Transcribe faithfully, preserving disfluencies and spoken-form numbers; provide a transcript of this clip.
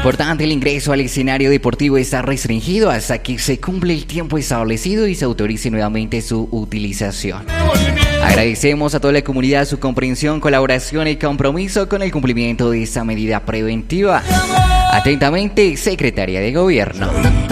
Importante, el ingreso al escenario deportivo está restringido hasta que se cumple el tiempo establecido y se autorice nuevamente su utilización. Agradecemos a toda la comunidad su comprensión, colaboración y compromiso con el cumplimiento de esta medida preventiva. Atentamente, Secretaría de Gobierno.